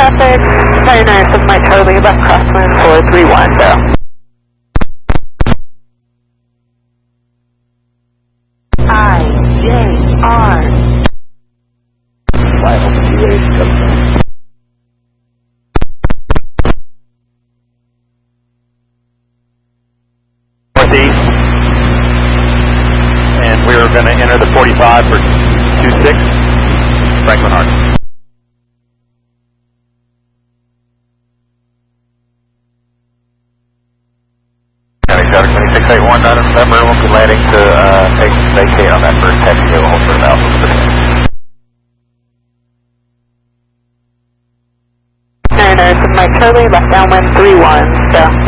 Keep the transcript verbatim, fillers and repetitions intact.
traffic, ninety-nine seven Mike Charlie, left crosswind four three one, go. I J R. Final Q eight coming. Northeast, and we're going to enter the forty-five for two six, Franklin Arch. County seven twenty-six eight one nine November, we'll be landing to uh, take vacate on that first taxi, we'll hold for about ninety-nine seven Mike Charlie, left downwind three one, go.